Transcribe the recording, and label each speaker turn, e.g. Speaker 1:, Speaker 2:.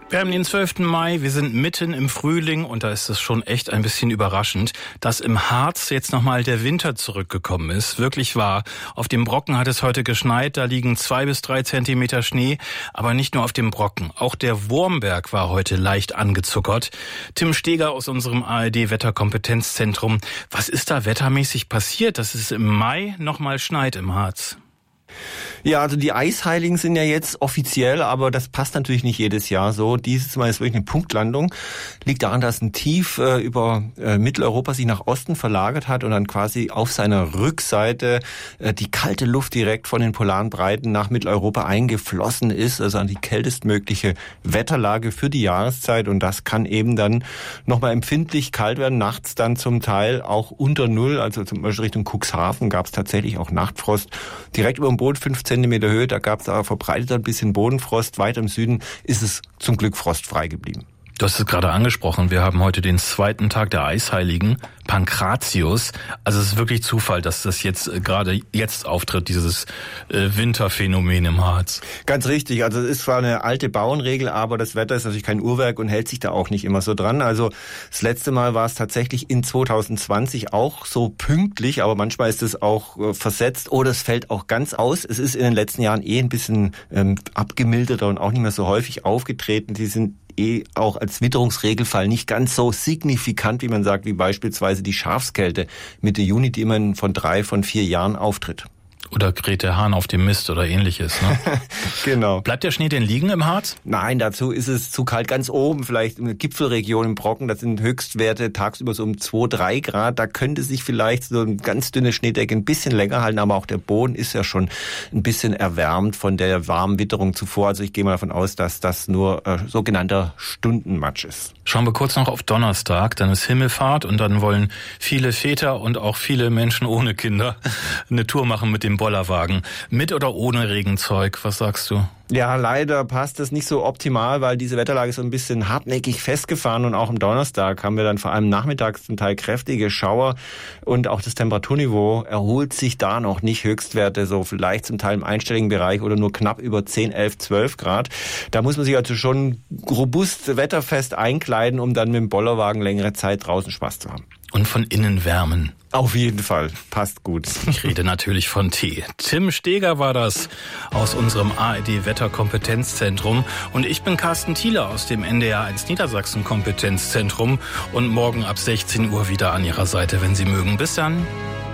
Speaker 1: Wir haben den 12. Mai, wir sind mitten im Frühling und da ist es schon echt ein bisschen überraschend, dass im Harz jetzt nochmal der Winter zurückgekommen ist. Wirklich wahr. Auf dem Brocken hat es heute geschneit, da liegen 2 bis 3 Zentimeter Schnee, aber nicht nur auf dem Brocken. Auch der Wurmberg war heute leicht angezuckert. Tim Steger aus unserem ARD-Wetterkompetenzzentrum. Was ist da wettermäßig passiert, dass es im Mai nochmal schneit im Harz?
Speaker 2: Ja, also die Eisheiligen sind ja jetzt offiziell, aber das passt natürlich nicht jedes Jahr so. Dieses Mal ist wirklich eine Punktlandung. Liegt daran, dass ein Tief über Mitteleuropa sich nach Osten verlagert hat und dann quasi auf seiner Rückseite die kalte Luft direkt von den polaren Breiten nach Mitteleuropa eingeflossen ist. Also an die kältestmögliche Wetterlage für die Jahreszeit. Und das kann eben dann nochmal empfindlich kalt werden. Nachts dann zum Teil auch unter Null. Also zum Beispiel Richtung Cuxhaven gab es tatsächlich auch Nachtfrost. Direkt über dem Boot 5 Zentimeter Höhe, da gab es aber verbreitet ein bisschen Bodenfrost. Weiter im Süden ist es zum Glück frostfrei geblieben.
Speaker 1: Du hast es gerade angesprochen, wir haben heute den 2. Tag der Eisheiligen, Pankratius. Also es ist wirklich Zufall, dass das jetzt gerade jetzt auftritt, dieses Winterphänomen im Harz.
Speaker 2: Ganz richtig, also es ist zwar eine alte Bauernregel, aber das Wetter ist natürlich kein Uhrwerk und hält sich da auch nicht immer so dran. Also das letzte Mal war es tatsächlich in 2020 auch so pünktlich, aber manchmal ist es auch versetzt oder es fällt auch ganz aus. Es ist in den letzten Jahren ein bisschen abgemilderter und auch nicht mehr so häufig aufgetreten. Die sind auch als Witterungsregelfall nicht ganz so signifikant, wie man sagt, wie beispielsweise die Schafskälte Mitte Juni, die immerhin von 3 von 4 Jahren auftritt.
Speaker 1: Oder Grete Hahn auf dem Mist oder ähnliches, ne?
Speaker 2: Genau.
Speaker 1: Bleibt der Schnee denn liegen im Harz?
Speaker 2: Nein, dazu ist es zu kalt. Ganz oben, vielleicht in der Gipfelregion im Brocken, das sind Höchstwerte tagsüber so um 2, 3 Grad. Da könnte sich vielleicht so eine ganz dünne Schneedecke ein bisschen länger halten, aber auch der Boden ist ja schon ein bisschen erwärmt von der warmen Witterung zuvor. Also ich gehe mal davon aus, dass das nur sogenannter Stundenmatsch ist.
Speaker 1: Schauen wir kurz noch auf Donnerstag, dann ist Himmelfahrt und dann wollen viele Väter und auch viele Menschen ohne Kinder eine Tour machen mit dem Bollerwagen. Mit oder ohne Regenzeug, was sagst du?
Speaker 2: Ja, leider passt das nicht so optimal, weil diese Wetterlage ist so ein bisschen hartnäckig festgefahren und auch am Donnerstag haben wir dann vor allem nachmittags zum Teil kräftige Schauer und auch das Temperaturniveau erholt sich da noch nicht. Höchstwerte so vielleicht zum Teil im einstelligen Bereich oder nur knapp über 10, 11, 12 Grad. Da muss man sich also schon robust wetterfest einkleiden, um dann mit dem Bollerwagen längere Zeit draußen Spaß zu haben.
Speaker 1: Und von innen wärmen.
Speaker 2: Auf jeden Fall. Passt gut.
Speaker 1: Ich rede natürlich von Tee. Tim Steger war das aus unserem ARD-Wetterkompetenzzentrum. Und ich bin Carsten Thieler aus dem NDR1 Niedersachsen-Kompetenzzentrum. Und morgen ab 16 Uhr wieder an Ihrer Seite, wenn Sie mögen. Bis dann.